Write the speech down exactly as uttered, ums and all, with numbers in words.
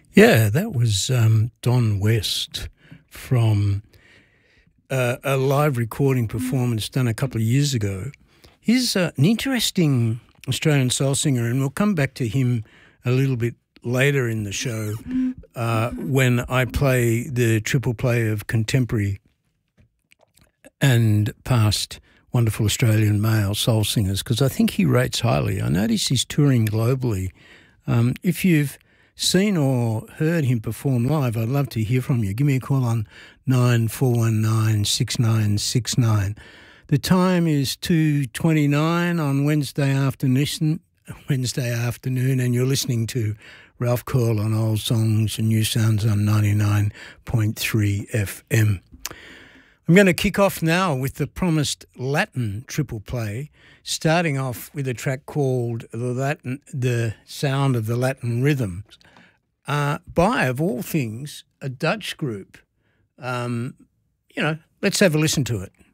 Yeah, that was um, Don West from uh, a live recording performance done a couple of years ago. He's uh, an interesting Australian soul singer, and we'll come back to him a little bit later in the show uh, when I play the triple play of contemporary and past wonderful Australian male soul singers, because I think he rates highly. I notice he's touring globally. Um, if you've seen or heard him perform live, I'd love to hear from you. Give me a call on nine four one nine, six nine six nine. The time is two twenty-nine on Wednesday afternoon, Wednesday afternoon, and you're listening to Ralph Curl on Old Songs and New Sounds on ninety-nine point three F M. I'm going to kick off now with the promised Latin triple play, starting off with a track called The Latin, The Sound of the Latin Rhythms, uh, by, of all things, a Dutch group. Um, you know, let's have a listen to it.